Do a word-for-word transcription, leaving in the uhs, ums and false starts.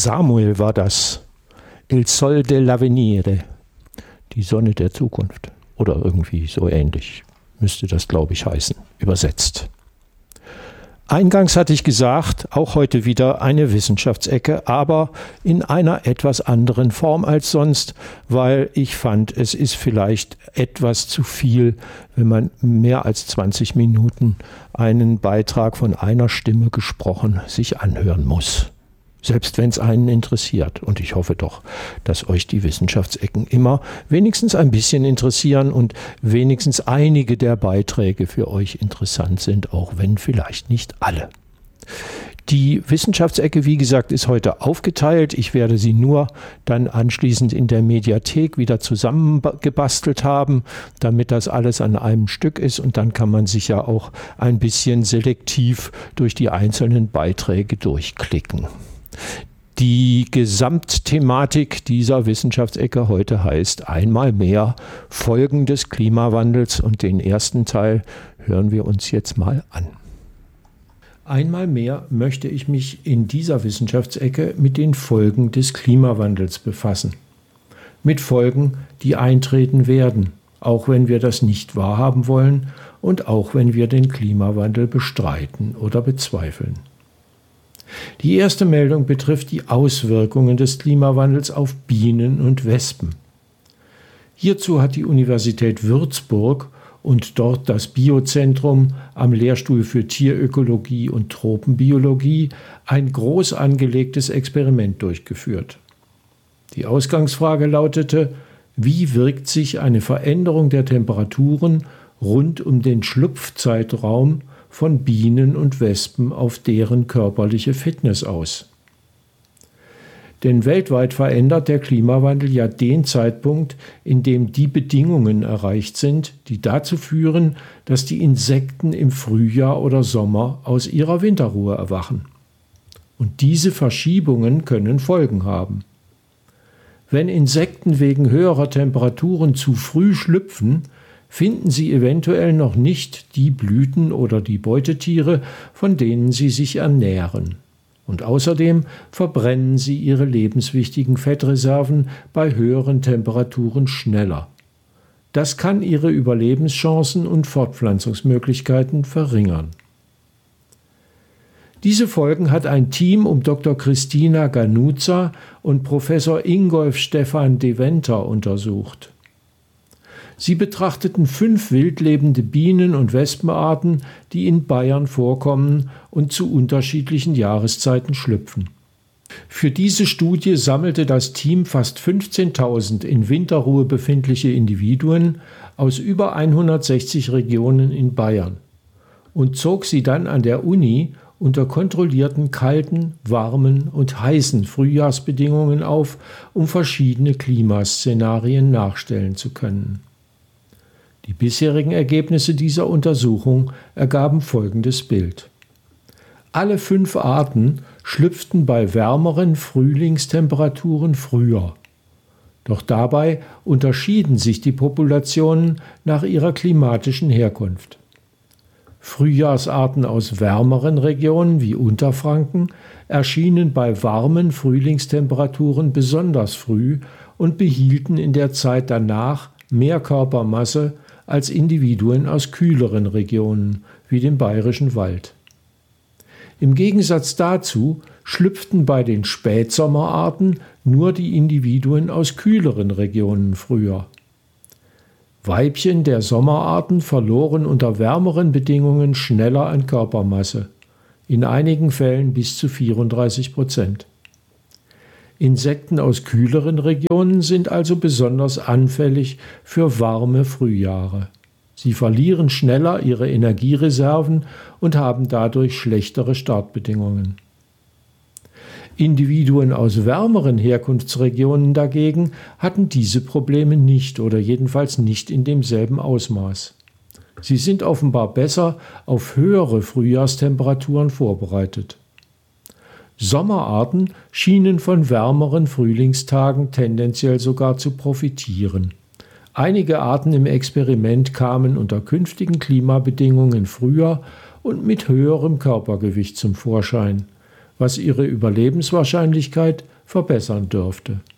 Samuel war das. Il Sol dell'Avvenire. Die Sonne der Zukunft. Oder irgendwie so ähnlich müsste das, glaube ich, heißen, übersetzt. Eingangs hatte ich gesagt, auch heute wieder eine Wissenschaftsecke, aber in einer etwas anderen Form als sonst, weil ich fand, es ist vielleicht etwas zu viel, wenn man mehr als zwanzig Minuten einen Beitrag von einer Stimme gesprochen sich anhören muss. Selbst wenn es einen interessiert. Und ich hoffe doch, dass euch die Wissenschaftsecken immer wenigstens ein bisschen interessieren und wenigstens einige der Beiträge für euch interessant sind, auch wenn vielleicht nicht alle. Die Wissenschaftsecke, wie gesagt, ist heute aufgeteilt. Ich werde sie nur dann anschließend in der Mediathek wieder zusammengebastelt haben, damit das alles an einem Stück ist. Und dann kann man sich ja auch ein bisschen selektiv durch die einzelnen Beiträge durchklicken. Die Gesamtthematik dieser Wissenschaftsecke heute heißt einmal mehr Folgen des Klimawandels und den ersten Teil hören wir uns jetzt mal an. Einmal mehr möchte ich mich in dieser Wissenschaftsecke mit den Folgen des Klimawandels befassen. Mit Folgen, die eintreten werden, auch wenn wir das nicht wahrhaben wollen und auch wenn wir den Klimawandel bestreiten oder bezweifeln. Die erste Meldung betrifft die Auswirkungen des Klimawandels auf Bienen und Wespen. Hierzu hat die Universität Würzburg und dort das Biozentrum am Lehrstuhl für Tierökologie und Tropenbiologie ein groß angelegtes Experiment durchgeführt. Die Ausgangsfrage lautete: Wie wirkt sich eine Veränderung der Temperaturen rund um den Schlupfzeitraum von Bienen und Wespen auf deren körperliche Fitness aus? Denn weltweit verändert der Klimawandel ja den Zeitpunkt, in dem die Bedingungen erreicht sind, die dazu führen, dass die Insekten im Frühjahr oder Sommer aus ihrer Winterruhe erwachen. Und diese Verschiebungen können Folgen haben. Wenn Insekten wegen höherer Temperaturen zu früh schlüpfen, finden sie eventuell noch nicht die Blüten oder die Beutetiere, von denen sie sich ernähren. Und außerdem verbrennen sie ihre lebenswichtigen Fettreserven bei höheren Temperaturen schneller. Das kann ihre Überlebenschancen und Fortpflanzungsmöglichkeiten verringern. Diese Folgen hat ein Team um Doktor Christina Ganuza und Professor Ingolf Stefan Deventer untersucht. Sie betrachteten fünf wildlebende Bienen- und Wespenarten, die in Bayern vorkommen und zu unterschiedlichen Jahreszeiten schlüpfen. Für diese Studie sammelte das Team fast fünfzehntausend in Winterruhe befindliche Individuen aus über hundertsechzig Regionen in Bayern und zog sie dann an der Uni unter kontrollierten kalten, warmen und heißen Frühjahrsbedingungen auf, um verschiedene Klimaszenarien nachstellen zu können. Die bisherigen Ergebnisse dieser Untersuchung ergaben folgendes Bild. Alle fünf Arten schlüpften bei wärmeren Frühlingstemperaturen früher. Doch dabei unterschieden sich die Populationen nach ihrer klimatischen Herkunft. Frühjahrsarten aus wärmeren Regionen wie Unterfranken erschienen bei warmen Frühlingstemperaturen besonders früh und behielten in der Zeit danach mehr Körpermasse als Individuen aus kühleren Regionen wie dem Bayerischen Wald. Im Gegensatz dazu schlüpften bei den Spätsommerarten nur die Individuen aus kühleren Regionen früher. Weibchen der Sommerarten verloren unter wärmeren Bedingungen schneller an Körpermasse, in einigen Fällen bis zu vierunddreißig Prozent. Insekten aus kühleren Regionen sind also besonders anfällig für warme Frühjahre. Sie verlieren schneller ihre Energiereserven und haben dadurch schlechtere Startbedingungen. Individuen aus wärmeren Herkunftsregionen dagegen hatten diese Probleme nicht oder jedenfalls nicht in demselben Ausmaß. Sie sind offenbar besser auf höhere Frühjahrstemperaturen vorbereitet. Sommerarten schienen von wärmeren Frühlingstagen tendenziell sogar zu profitieren. Einige Arten im Experiment kamen unter künftigen Klimabedingungen früher und mit höherem Körpergewicht zum Vorschein, was ihre Überlebenswahrscheinlichkeit verbessern dürfte.